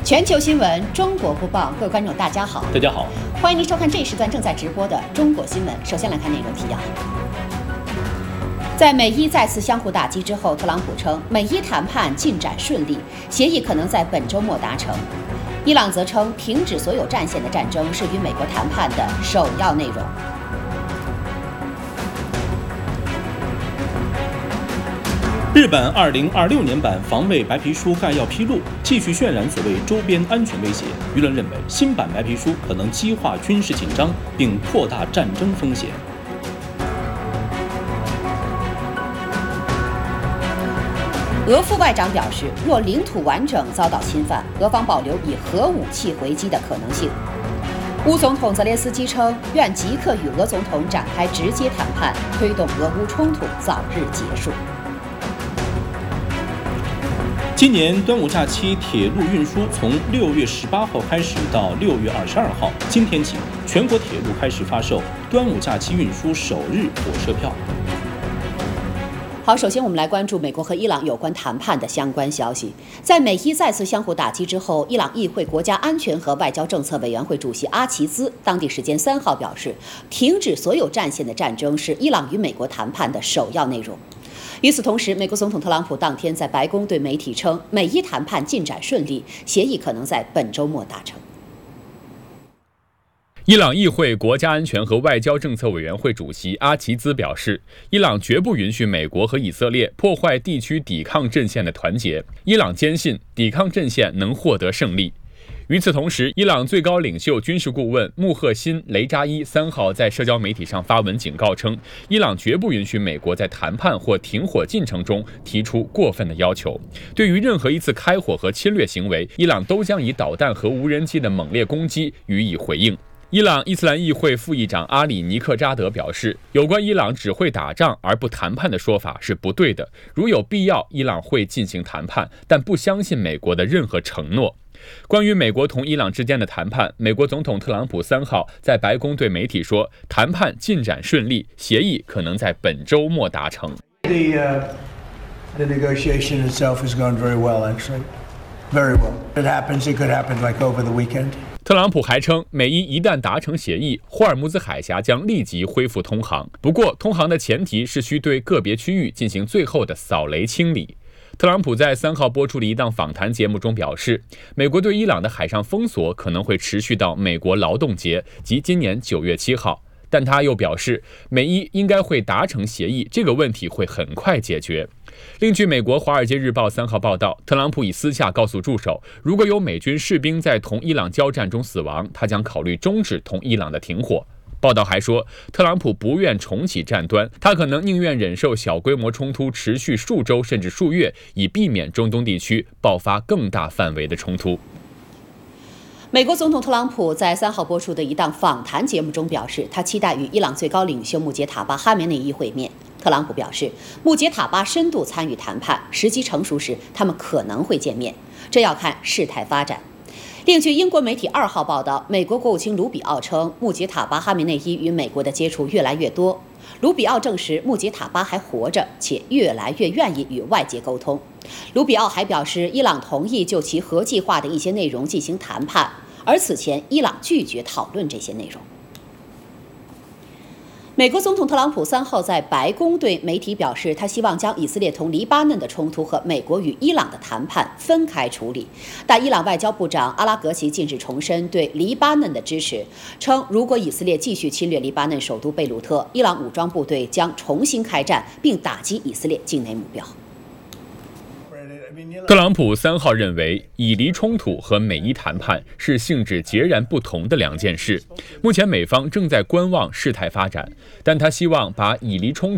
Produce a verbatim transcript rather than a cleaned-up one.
全球新闻，中国不报。各位观众，大家好， 大家好， 欢迎您收看这一时段正在直播的中国新闻。首先来看内容提要。在美伊再次相互打击之后，特朗普称美伊谈判进展顺利，协议可能在本周末达成。伊朗则称停止所有战线的战争是与美国谈判的首要内容。 日本二零二六年版防卫白皮书概要披露，继续渲染所谓周边安全威胁。舆论认为，新版白皮书可能激化军事紧张，并扩大战争风险。 俄副外长表示，若领土完整遭到侵犯，俄方保留以核武器回击的可能性。乌总统泽连斯基称，愿即刻与俄总统展开直接谈判，推动俄乌冲突早日结束。 今年端午假期铁路运输从六月十八号开始到六月二十二号，今天起，全国铁路开始发售端午假期运输首日火车票。 好，首先我们来关注美国和伊朗有关谈判的相关消息。在美伊再次相互打击之后，伊朗议会国家安全和外交政策委员会主席阿齐兹当地时间三号表示，停止所有战线的战争是伊朗与美国谈判的首要内容。与此同时，美国总统特朗普当天在白宫对媒体称，美伊谈判进展顺利，协议可能在本周末达成。 伊朗议会国家安全和外交政策委员会主席阿齐兹表示，伊朗绝不允许美国和以色列破坏地区抵抗阵线的团结。伊朗坚信抵抗阵线能获得胜利。与此同时，伊朗最高领袖军事顾问穆赫辛·雷扎伊三号在社交媒体上发文警告称，伊朗绝不允许美国在谈判或停火进程中提出过分的要求。对于任何一次开火和侵略行为，伊朗都将以导弹和无人机的猛烈攻击予以回应。伊朗伊斯兰议会副议长阿里尼克扎德表示，有关伊朗只会打仗而不谈判的说法是不对的。如有必要，伊朗会进行谈判，但不相信美国的任何承诺。关于美国同伊朗之间的谈判，美国总统特朗普三号在白宫对媒体说，谈判进展顺利，协议可能在本周末达成。 The, uh, the negotiation itself has gone very well, actually. Very well. It happens, it could happen like over the weekend. 特朗普还称，美伊一旦达成协议，霍尔木兹海峡将立即恢复通航。不过，通航的前提是需对个别区域进行最后的扫雷清理。特朗普在三号播出的一档访谈节目中表示，美国对伊朗的海上封锁可能会持续到美国劳动节，即今年九月七号。但他又表示，美伊应该会达成协议，这个问题会很快解决。另据美国《华尔街日报》三号报道，特朗普已私下告诉助手，如果有美军士兵在同伊朗交战中死亡，他将考虑终止同伊朗的停火。报道还说，特朗普不愿重启战端，他可能宁愿忍受小规模冲突持续数周甚至数月，以避免中东地区爆发更大范围的冲突。 美国总统特朗普在三号播出的一档访谈节目中表示，他期待与伊朗最高领袖穆杰塔巴哈梅内伊会面。特朗普表示，穆杰塔巴深度参与谈判，时机成熟时他们可能会见面，这要看事态发展。另据英国媒体二号报道，美国国务卿卢比奥称，穆杰塔巴哈梅内伊与美国的接触越来越多。卢比奥证实，穆杰塔巴还活着，且越来越愿意与外界沟通。卢比奥还表示，伊朗同意就其核计划的一些内容进行谈判，而此前伊朗拒绝讨论这些内容。美国总统特朗普三号在白宫对媒体表示，他希望将以色列同黎巴嫩的冲突和美国与伊朗的谈判分开处理。但伊朗外交部长阿拉格齐近日重申对黎巴嫩的支持，称如果以色列继续侵略黎巴嫩首都贝鲁特，伊朗武装部队将重新开战，并打击以色列境内目标。 特朗普三号认为，以黎冲突和美伊谈判是性质截然不同的两件事。目前美方正在观望事态发展，但他希望把以黎冲